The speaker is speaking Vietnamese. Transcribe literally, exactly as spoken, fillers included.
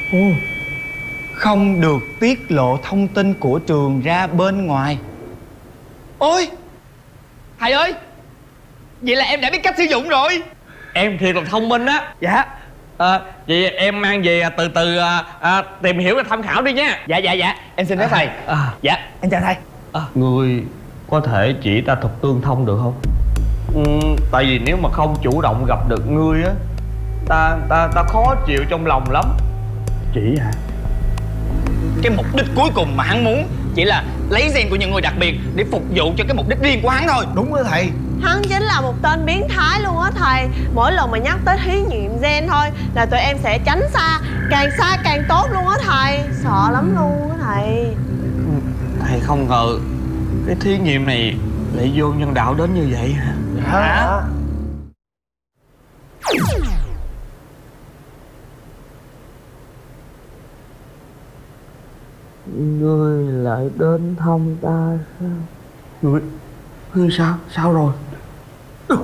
Ồ. Không được tiết lộ thông tin của trường ra bên ngoài. Ôi, thầy ơi, vậy là em đã biết cách sử dụng rồi. Em thiệt là thông minh á. Dạ. À, vậy em mang về từ từ à, à, tìm hiểu và tham khảo đi nha. Dạ dạ dạ, em xin phép thầy. à. Dạ, em chào thầy. À, người có thể chỉ ta thuật tương thông được không? Ừ, tại vì nếu mà không chủ động gặp được ngươi á, ta ta ta khó chịu trong lòng lắm. Chỉ hả? Cái mục đích cuối cùng mà hắn muốn chỉ là lấy gen của những người đặc biệt để phục vụ cho cái mục đích riêng của hắn thôi. Đúng đó thầy. Hắn chính là một tên biến thái luôn á thầy. Mỗi lần mà nhắc tới thí nghiệm gen thôi là tụi em sẽ tránh xa. Càng xa càng tốt luôn á thầy. Sợ lắm luôn á thầy. Thầy không ngờ cái thí nghiệm này lại vô nhân đạo đến như vậy hả? Hả? Ngươi lại đến thăm ta sao? Ngươi, ngươi sao? Sao rồi?